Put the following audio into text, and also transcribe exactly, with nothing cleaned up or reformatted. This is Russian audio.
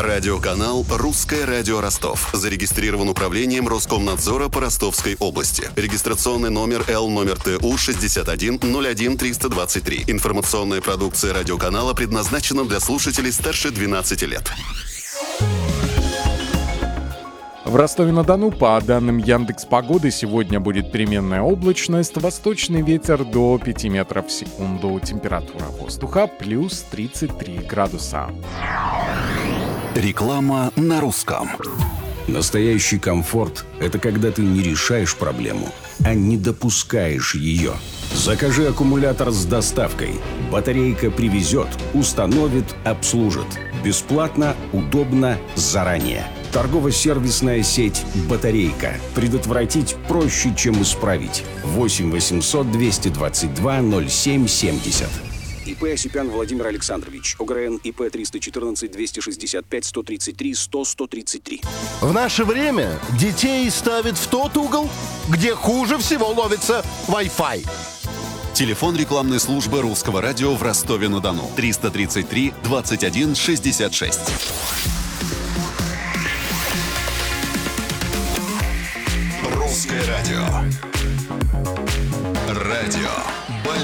Радиоканал «Русское радио Ростов». Зарегистрирован управлением Роскомнадзора по Ростовской области. Регистрационный номер Л номер Т У шестьдесят один ноль один триста двадцать три. Информационная продукция радиоканала предназначена для слушателей старше двенадцати лет. В Ростове-на-Дону, по данным Яндекс.Погоды, сегодня будет переменная облачность, восточный ветер до пяти метров в секунду, температура воздуха плюс тридцать три градуса. Реклама на русском. Настоящий комфорт – это когда ты не решаешь проблему, а не допускаешь ее. Закажи аккумулятор с доставкой. Батарейка привезет, установит, обслужит. Бесплатно, удобно, заранее. Торгово-сервисная сеть «Батарейка». Предотвратить проще, чем исправить. восемь восемьсот двести двадцать два ноль семь семьдесят. ИП Осипян Владимир Александрович. ОГРН ИП триста четырнадцать двести шестьдесят пять сто тридцать три сто сто тридцать три. В наше время детей ставят в тот угол, где хуже всего ловится Wi-Fi. Телефон рекламной службы Русского радио в Ростове-на-Дону. триста тридцать три двадцать один шестьдесят шесть. Русское радио. Радио.